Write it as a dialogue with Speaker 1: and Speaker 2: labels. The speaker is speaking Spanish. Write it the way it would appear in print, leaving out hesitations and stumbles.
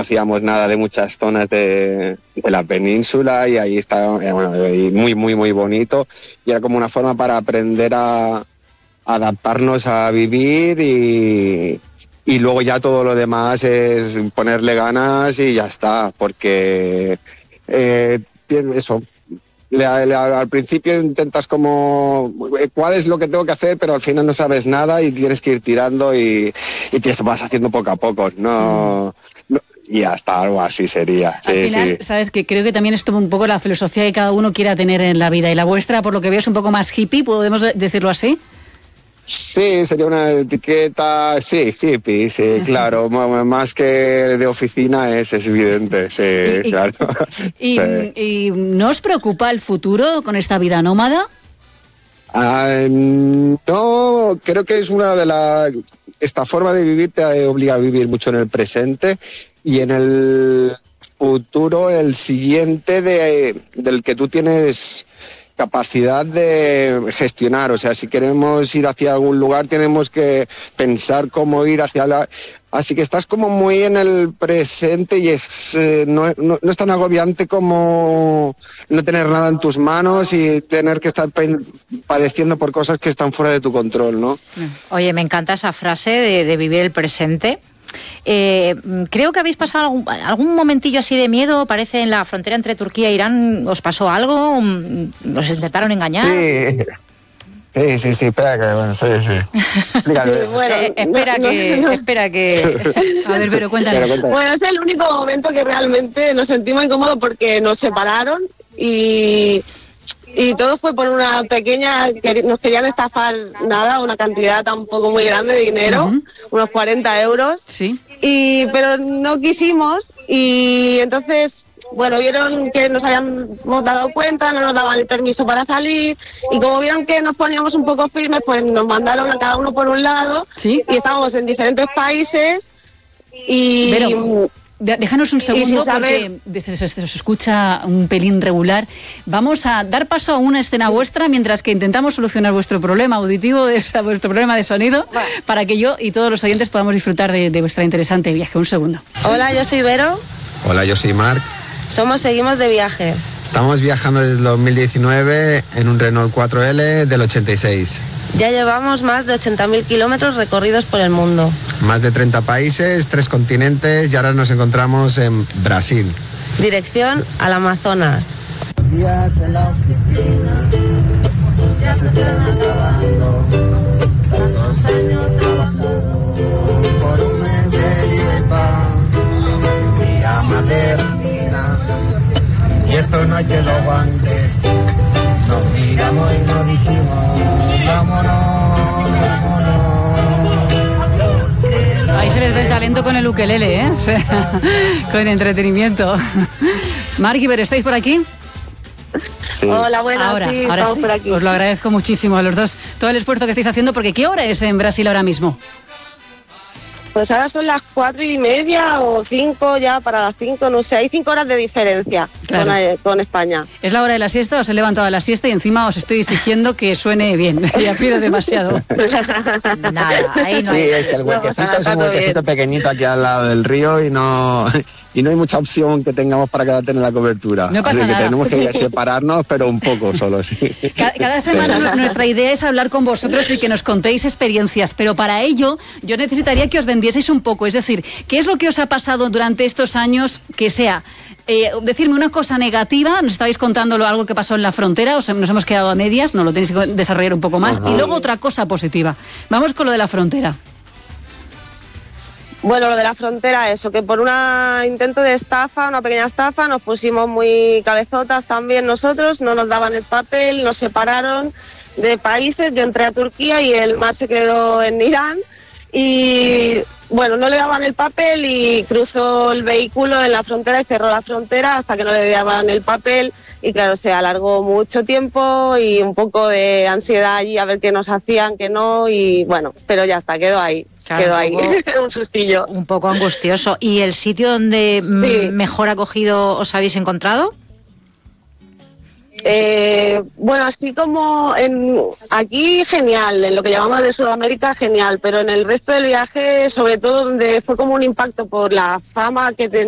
Speaker 1: conocíamos nada de muchas zonas de la península, y ahí está muy, muy, muy bonito, y era como una forma para aprender a adaptarnos a vivir, y luego ya todo lo demás es ponerle ganas y ya está, porque eso, al principio intentas como cuál es lo que tengo que hacer, pero al final no sabes nada y tienes que ir tirando y te vas haciendo poco a poco, no, y hasta algo así sería.
Speaker 2: Al final, sabes que creo que también es un poco la filosofía que cada uno quiera tener en la vida, y la vuestra, por lo que veo, es un poco más hippie, ¿podemos decirlo así?
Speaker 1: Sí, sería una etiqueta, sí, hippie, sí, claro, más que de oficina es evidente, sí, claro.
Speaker 2: ¿Y no os preocupa el futuro con esta vida nómada?
Speaker 1: No, creo que es esta forma de vivir te obliga a vivir mucho en el presente, y en el futuro, el siguiente del que tú tienes capacidad de gestionar. O sea, si queremos ir hacia algún lugar, tenemos que pensar cómo ir hacia Así que estás como muy en el presente, y no es tan agobiante como no tener nada en tus manos y tener que estar padeciendo por cosas que están fuera de tu control, ¿no?
Speaker 3: Oye, me encanta esa frase de vivir el presente. Creo que habéis pasado algún momentillo así de miedo, parece, en la frontera entre Turquía e Irán. ¿Os pasó algo? ¿Os intentaron engañar?
Speaker 1: Sí, espera que... Bueno, sí.
Speaker 3: Espera que... A ver, pero cuéntanos.
Speaker 4: Bueno, es el único momento que realmente nos sentimos incómodos, porque nos separaron y todo fue por una pequeña, que nos querían estafar una cantidad tampoco muy grande de dinero, unos 40 euros.
Speaker 2: Sí.
Speaker 4: Pero no quisimos, y entonces, bueno, vieron que nos habíamos dado cuenta, no nos daban el permiso para salir, y como vieron que nos poníamos un poco firmes, pues nos mandaron a cada uno por un lado.
Speaker 2: ¿Sí?
Speaker 4: Y estábamos en diferentes países y...
Speaker 2: Pero... Déjanos un segundo, porque se os escucha un pelín regular. Vamos a dar paso a una escena vuestra mientras que intentamos solucionar vuestro problema auditivo, vuestro problema de sonido, para que yo y todos los oyentes podamos disfrutar de vuestra interesante viaje. Un segundo.
Speaker 5: Hola, yo soy Vero.
Speaker 6: Hola, yo soy Marc.
Speaker 5: Seguimos de viaje.
Speaker 6: Estamos viajando desde el 2019 en un Renault 4L del 86.
Speaker 5: Ya llevamos más de 80.000 kilómetros recorridos por el mundo.
Speaker 6: Más de 30 países, 3 continentes, y ahora nos encontramos en Brasil.
Speaker 5: Dirección al Amazonas.
Speaker 7: Días en la oficina, ya se están acabando. Tantos años trabajando por un mes de libertad. Un día más de rutina, y esto no hay que lo aguante. Nos miramos y nos dijimos, vámonos.
Speaker 2: Ahí se les ve el talento con el ukelele, ¿eh? O sea, con entretenimiento. Marc y Vero, ¿estáis por aquí?
Speaker 1: Sí.
Speaker 4: Hola, buenas.
Speaker 2: Ahora
Speaker 4: estamos
Speaker 2: sí.
Speaker 4: por aquí.
Speaker 2: Os lo agradezco muchísimo a los dos todo el esfuerzo que estáis haciendo, porque ¿qué hora es en Brasil ahora mismo?
Speaker 4: Pues ahora son las 4:30 o 5, ya para las 5, no sé, hay 5 horas de diferencia, claro, con España.
Speaker 2: ¿Es la hora de la siesta? Os he levantado a la siesta y encima os estoy exigiendo que suene bien. Ya pido demasiado.
Speaker 3: Nada, ahí no hay.
Speaker 1: Sí, es que el huequecito es un huequecito pequeñito aquí al lado del río, y no hay mucha opción que tengamos para tener la cobertura.
Speaker 2: No pasa nada.
Speaker 1: Que tenemos que separarnos, pero un poco solo, sí.
Speaker 2: Cada semana nuestra idea es hablar con vosotros y que nos contéis experiencias, pero para ello yo necesitaría que os vendieseis un poco. Es decir, ¿qué es lo que os ha pasado durante estos años? Que sea, decirme una cosa negativa, nos estabais contándolo, algo que pasó en la frontera, nos hemos quedado a medias, no lo tenéis que desarrollar un poco más. Ajá. Y luego otra cosa positiva. Vamos con lo de la frontera.
Speaker 4: Bueno, lo de la frontera, eso, que por un intento de estafa, una pequeña estafa, nos pusimos muy cabezotas también nosotros, no nos daban el papel, nos separaron de países, yo entré a Turquía y el Mar se quedó en Irán, y bueno, no le daban el papel y cruzó el vehículo en la frontera y cerró la frontera hasta que no le daban el papel, y claro, se alargó mucho tiempo y un poco de ansiedad allí a ver qué nos hacían, qué no, y bueno, pero ya está, quedó ahí.
Speaker 3: Claro,
Speaker 4: quedó ahí, un sustillo.
Speaker 3: Un poco angustioso. ¿Y el sitio donde mejor acogido os habéis encontrado?
Speaker 4: Bueno, así como aquí genial, en lo que llamamos de Sudamérica genial, pero en el resto del viaje, sobre todo donde fue como un impacto por la fama que